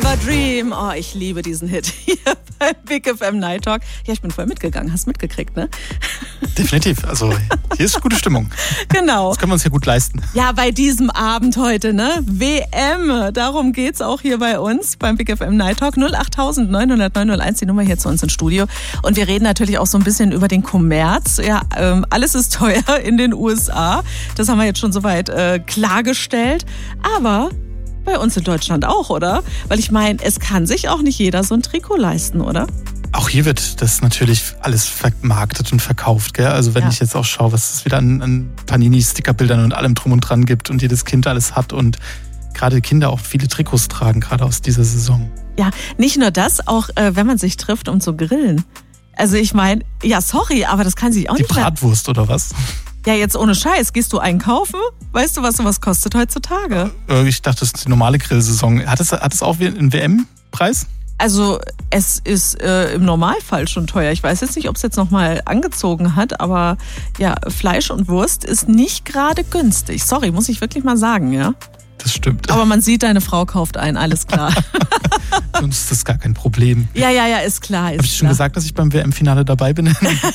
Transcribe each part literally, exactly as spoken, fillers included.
Forever Dream. Oh, ich liebe diesen Hit hier beim Big F M Night Talk. Ja, ich bin voll mitgegangen. Hast mitgekriegt, ne? Definitiv. Also hier ist gute Stimmung. Genau. Das können wir uns ja gut leisten. Ja, bei diesem Abend heute, ne? W M. Darum geht's auch hier bei uns beim Big F M Night Talk. null acht neun null null neun null eins, die Nummer hier zu uns ins Studio. Und wir reden natürlich auch so ein bisschen über den Kommerz. Ja, ähm, alles ist teuer in den U S A. Das haben wir jetzt schon soweit äh, klargestellt. Aber bei uns in Deutschland auch, oder? Weil ich meine, es kann sich auch nicht jeder so ein Trikot leisten, oder? Auch hier wird das natürlich alles vermarktet und verkauft, gell? Also wenn ja. ich jetzt auch schaue, was es wieder an, an Panini-Stickerbildern und allem drum und dran gibt und jedes Kind alles hat und gerade Kinder auch viele Trikots tragen, gerade aus dieser Saison. Ja, nicht nur das, auch äh, wenn man sich trifft, um zu grillen. Also ich meine, ja sorry, aber das kann sich auch Die nicht... Die Bratwurst oder was? Ja, jetzt ohne Scheiß. Gehst du einkaufen? Weißt du, was sowas kostet heutzutage? Ich dachte, das ist die normale Grillsaison. Hat es, hat es auch einen W M-Preis? Also es ist äh, im Normalfall schon teuer. Ich weiß jetzt nicht, ob es jetzt nochmal angezogen hat, aber ja, Fleisch und Wurst ist nicht gerade günstig. Sorry, muss ich wirklich mal sagen, ja? Das stimmt. Aber man sieht, deine Frau kauft ein, alles klar. Sonst ist das gar kein Problem. Ja, ja, ja, ist klar. Habe ich schon gesagt, dass ich beim W M-Finale dabei bin?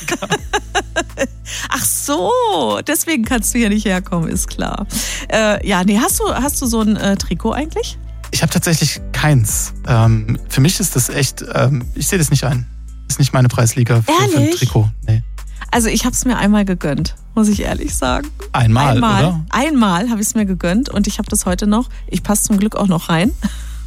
Ach so, deswegen kannst du hier nicht herkommen, ist klar. Äh, ja, nee, hast du, hast du so ein äh, Trikot eigentlich? Ich habe tatsächlich keins. Ähm, für mich ist das echt, ähm, ich sehe das nicht ein. Ist nicht meine Preisliga für, für ein Trikot. Nee. Also ich habe es mir einmal gegönnt, muss ich ehrlich sagen. Einmal, einmal oder? Einmal habe ich es mir gegönnt und ich habe das heute noch. Ich passe zum Glück auch noch rein.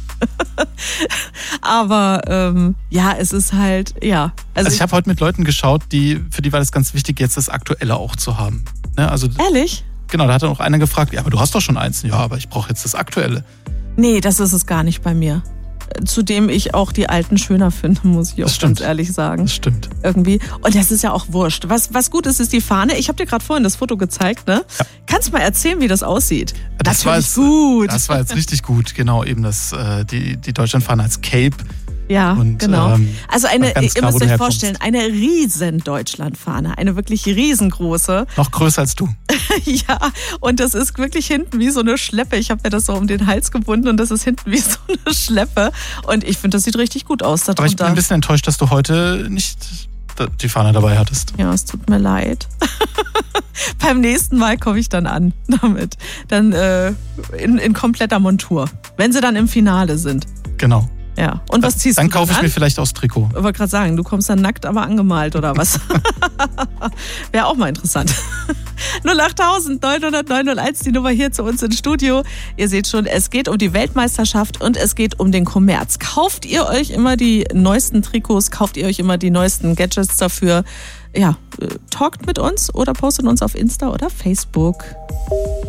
Aber ähm, ja, es ist halt, ja. Also, also ich, ich habe heute mit Leuten geschaut, die für die war das ganz wichtig, jetzt das Aktuelle auch zu haben. Ne? Also, ehrlich? Genau, da hat dann auch einer gefragt, ja, aber du hast doch schon eins. Ja, aber ich brauche jetzt das Aktuelle. Nee, das ist es gar nicht bei mir. Zudem ich auch die alten schöner finde, muss ich auch ganz ehrlich sagen. Das stimmt. Irgendwie. Und das ist ja auch wurscht. Was, was gut ist, ist die Fahne. Ich habe dir gerade vorhin das Foto gezeigt, ne? Ja. Kannst du mal erzählen, wie das aussieht? Das war jetzt gut. Das war jetzt richtig gut. Genau, eben das, die, die Deutschlandfahne als Cape. Ja, und, genau. Ähm, also eine, ihr klar, müsst euch vorstellen, eine riesen Deutschlandfahne, eine wirklich riesengroße. Noch größer als du. Ja, und das ist wirklich hinten wie so eine Schleppe. Ich habe mir das so um den Hals gebunden und das ist hinten wie so eine Schleppe. Und ich finde, das sieht richtig gut aus darunter. Aber ich bin ein bisschen enttäuscht, dass du heute nicht die Fahne dabei hattest. Ja, es tut mir leid. Beim nächsten Mal komme ich dann an damit. Dann äh, in, in kompletter Montur. Wenn sie dann im Finale sind. Genau. Ja. Und was ziehst dann du dann kaufe ich an? mir vielleicht aus Trikot. Ich wollte gerade sagen, du kommst dann nackt, aber angemalt oder was? Wäre auch mal interessant. null acht neun null neun null eins, die Nummer hier zu uns ins Studio. Ihr seht schon, es geht um die Weltmeisterschaft und es geht um den Kommerz. Kauft ihr euch immer die neuesten Trikots? Kauft ihr euch immer die neuesten Gadgets dafür? Ja, talkt mit uns oder postet uns auf Insta oder Facebook.